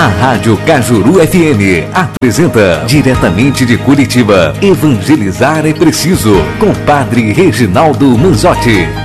A Rádio Cajuru FM apresenta, diretamente de Curitiba, Evangelizar é Preciso, com Padre Reginaldo Manzotti.